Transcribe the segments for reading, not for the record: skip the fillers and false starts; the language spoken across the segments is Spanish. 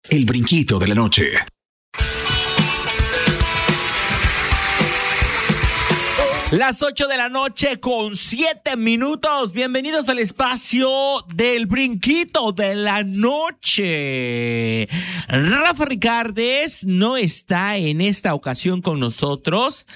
El brinquito de la noche. Las 8 de la noche con 7 minutos. Bienvenidos al espacio del brinquito de la noche. Rafa Ricardes no está en esta ocasión con nosotros.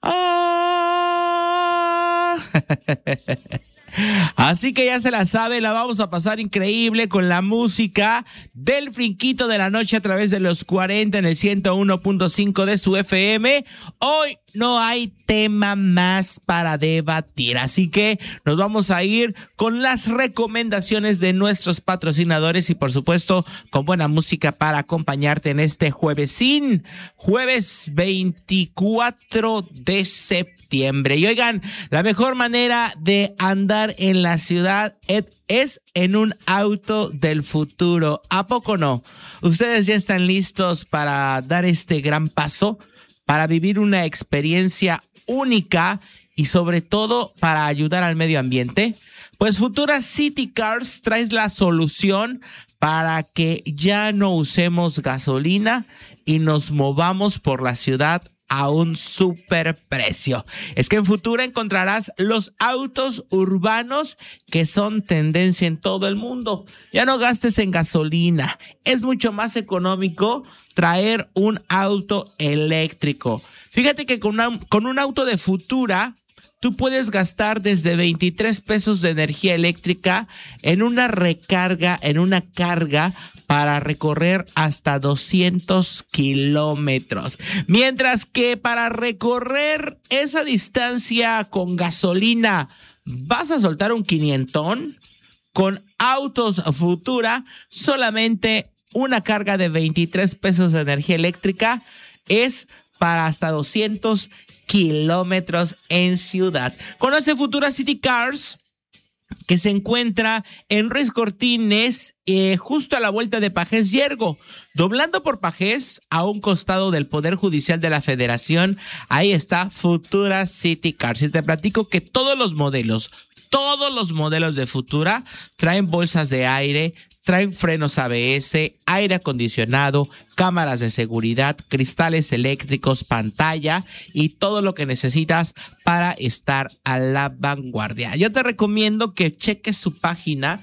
Así que ya se la sabe, la vamos a pasar increíble con la música del brinquito de la noche a través de los 40 en el 101.5 de su FM. Hoy no hay tema más para debatir, así que nos vamos a ir con las recomendaciones de nuestros patrocinadores y por supuesto con buena música para acompañarte en este jueves 24 de septiembre. Y oigan, la mejor manera de andar en la ciudad es en un auto del futuro. ¿A poco no? ¿Ustedes ya están listos para dar este gran paso? Para vivir una experiencia única y sobre todo para ayudar al medio ambiente. Pues Futura City Cars trae la solución para que ya no usemos gasolina y nos movamos por la ciudad a un super precio. Es que en Futura encontrarás los autos urbanos que son tendencia en todo el mundo. Ya no gastes en gasolina. Es mucho más económico traer un auto eléctrico. Fíjate que con un auto de Futura tú puedes gastar desde 23 pesos de energía eléctrica en una recarga, en una carga para recorrer hasta 200 kilómetros. Mientras que para recorrer esa distancia con gasolina vas a soltar un quinientón. Con autos Futura, solamente una carga de 23 pesos de energía eléctrica es para hasta 200 kilómetros en ciudad. Conoce Futura City Cars, que se encuentra en Ruiz Cortines, justo a la vuelta de Pajés Yergo, doblando por Pajés a un costado del Poder Judicial de la Federación. Ahí está Futura City Cars. Y te platico que todos los modelos de Futura traen bolsas de aire, traen frenos ABS, aire acondicionado, cámaras de seguridad, cristales eléctricos, pantalla y todo lo que necesitas para estar a la vanguardia. Yo te recomiendo que cheques su página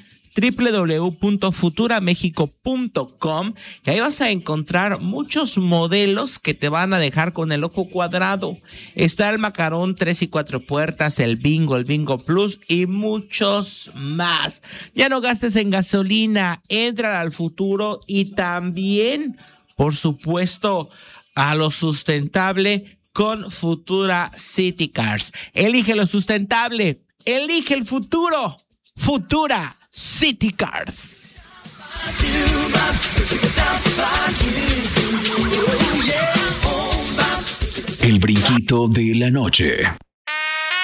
www.futuramexico.com y ahí vas a encontrar muchos modelos que te van a dejar con el ojo cuadrado. Está el Macarón 3 y 4 puertas, el Bingo Plus y muchos más. Ya no gastes en gasolina, entra al futuro y también, por supuesto, a lo sustentable con Futura City Cars. Elige lo sustentable, elige el futuro. Futura City Cars. El brinquito de la noche.